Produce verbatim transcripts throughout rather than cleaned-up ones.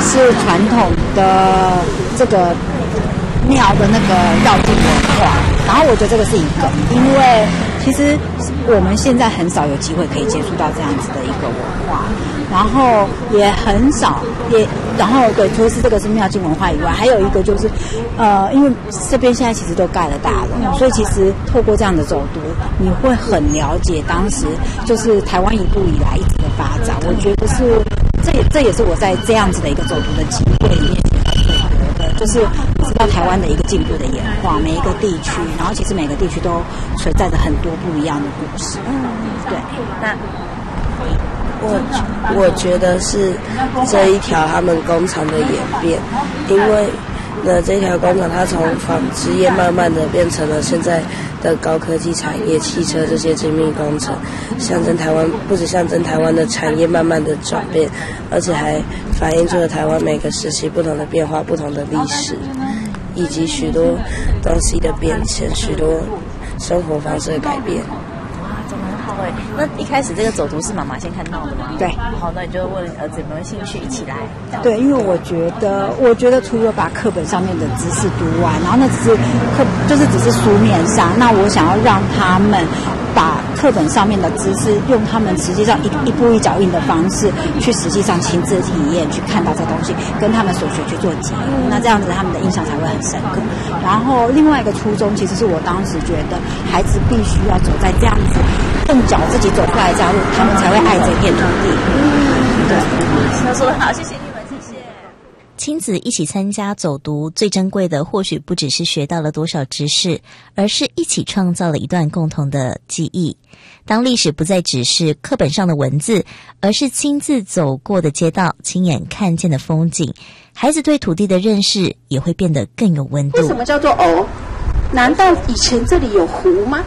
是传统的这个庙的那个绕境文化，然后我觉得这个是一个，因为其实我们现在很少有机会可以接触到这样子的一个文化，然后也很少也然后对，除了是这个是庙境文化以外，还有一个就是呃因为这边现在其实都盖了大楼，所以其实透过这样的走读，你会很了解当时就是台湾一路以来一直的发展。我觉得是这也这也是我在这样子的一个走读的机会里面就是知道台湾的一个进步的演化，每一个地区，然后其实每个地区都存在着很多不一样的故事。嗯，对。那我我觉得是这一条他们工厂的演变，因为呢这条工厂它从纺织业慢慢的变成了现在的高科技产业，汽车这些精密工程，象征台湾不只象征台湾的产业慢慢的转变，而且还反映出了台湾每个时期不同的变化、不同的历史，以及许多东西的变迁，许多生活方式的改变。 对，那一开始这个走读是妈妈先看到的吗？ 对。 好，那你就问儿子有没有兴趣一起来？ 对，因为我觉得，我觉得除了把课本上面的知识读完，然后那只是课，就是只是书面上，那我想要让他们把课本上面的知识，用他们实际上一一步一脚印的方式，去实际上亲自体验，去看到这东西，跟他们所学去做结合，那这样子他们的印象才会很深刻。然后另外一个初衷，其实是我当时觉得，孩子必须要走在这样子。用脚自己走出来这条路，他们才会爱这片土地。嗯，对， 那说得好，谢谢你们，谢谢。亲子一起参加走读，最珍贵的或许不只是学到了多少知识，而是一起创造了一段共同的记忆。当历史不再只是课本上的文字，而是亲自走过的街道，亲眼看见的风景，孩子对土地的认识也会变得更有温度。 为什么叫做藕？难道以前这里有湖吗？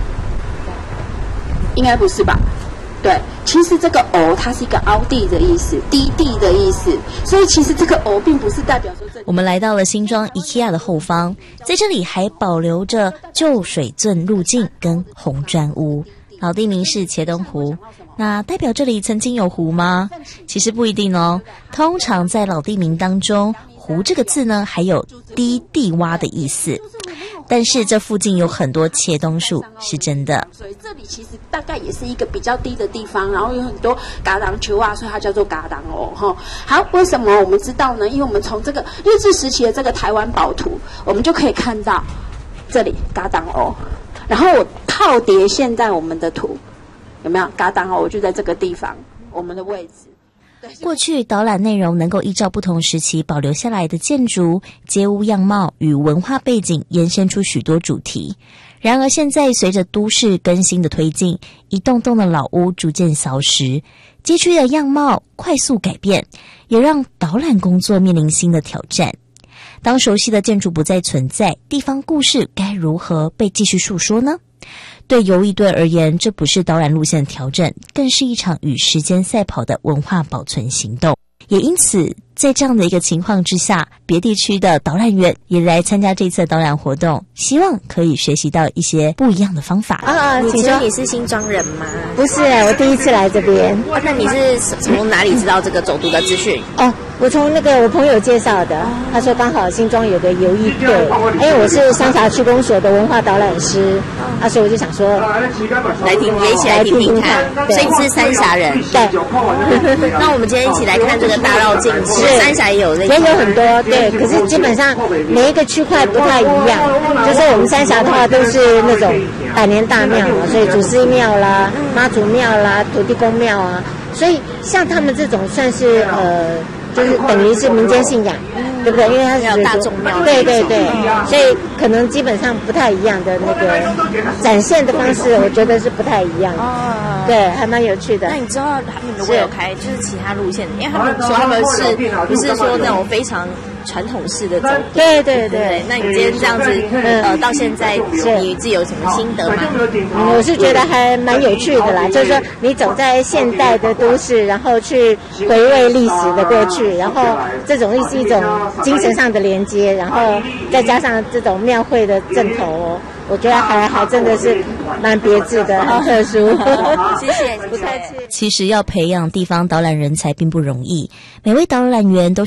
应该不是吧？对，其实这个“藕”它是一个凹地的意思，低地的意思，所以其实这个“藕”并不是代表说这。 我们来到了新庄 IKEA 的后方，在这里还保留着旧水圳路径跟红砖屋。老地名是茄东湖，那代表这里曾经有湖吗？其实不一定哦。通常在老地名当中，湖这个字呢，还有低地洼的意思。但是这附近有很多茄冬树，是真的。 所以这里其实大概也是一个比较低的地方，然后有很多嘎当球啊，所以它叫做嘎当哦。哈，好，为什么我们知道呢？因为我们从这个日治时期的这个台湾宝图，我们就可以看到这里嘎当哦。然后我套叠现在我们的图，有没有嘎当哦？就在这个地方，我们的位置。 过去导览内容能够依照不同时期保留下来的建筑、街屋样貌与文化背景延伸出许多主题。然而现在随着都市更新的推进，一栋栋的老屋逐渐消失，街区的样貌快速改变，也让导览工作面临新的挑战。当熟悉的建筑不再存在，地方故事该如何被继续述说呢？对游艺队而言，这不是导览路线的调整，更是一场与时间赛跑的文化保存行动。也因此，在这样的一个情况之下，别地区的导览员也来参加这次的导览活动，希望可以学习到一些不一样的方法。 啊， 你说你是新庄人吗？ 不是，我第一次来这边。 啊，那你是从哪里知道这个走读的资讯？ 哦，我从那个我朋友介绍的，他说刚好新庄有个游艺队，因为我是三峡区公所的文化导览师，啊，所以我就想说来听，也一起来听听看。所以你是三峡人？ 对。 那我们今天一起来看这个大绕境，其实三峡也有类似， 也有很多对，可是基本上每一个区块不太一样。就是我们三峡的话都是那种百年大庙嘛，所以祖师庙啦、妈祖庙啦、土地公庙啊，所以像他们这种算是呃。就是等于是民间信仰，对不对？因为它是大众庙， 对对对，所以可能基本上不太一样的那个展现的方式，我觉得是不太一样的。哦，对，还蛮有趣的。 那你知道他们如果有开就是其他路线，因为他们说他们是不是说那种非常传统式的走读？ 对对对。 那你今天这样子，呃，到现在你自己有什么心得吗？ 嗯，我是觉得还蛮有趣的啦，就是说你走在现代的都市，然后去回味历史的过去。然后这种是一种精神上的连接，然后再加上这种庙会的阵头哦，我觉得还还真的是蛮别致的，很特殊。 谢谢，不客气。其实要培养地方导览人才并不容易，每位导览员都